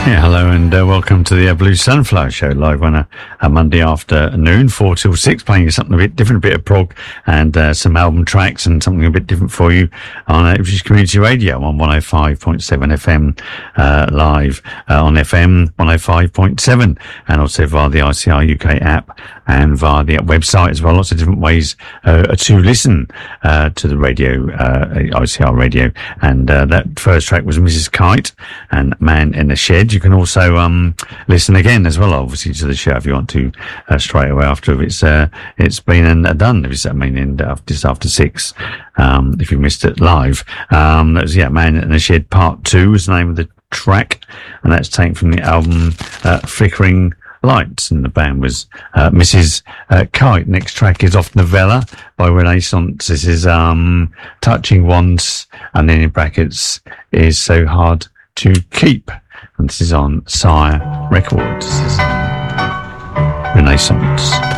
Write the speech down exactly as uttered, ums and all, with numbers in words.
Yeah, hello and uh, welcome to the uh, Blue Sunflower Show, live on a, a Monday afternoon, four till six, playing you something a bit different, a bit of prog and uh, some album tracks and something a bit different for you on uh, Ipswich Community Radio on one oh five point seven F M, uh, live uh, on F M one oh five point seven, and also via the I C R U K app and via the website as well. Lots of different ways uh, to listen uh, to the radio, uh, I C R radio. And uh, that first track was Missus Kite and Man in the Shed. You can also um, listen again as well, obviously, to the show if you want to uh, straight away after it's uh, it's been and uh, done. If it's I mean, in, uh, just after six, um, if you missed it live. Um, that was yeah, Man in the Shed Part Two was the name of the track, and that's taken from the album uh, Flickering Lights, and the band was uh, Missus Uh, Kite. Next track is Off Novella by Renaissance. This is um, Touching Wands, and then in brackets is So Hard to Keep. And this is on Sire Records. This is Renaissance.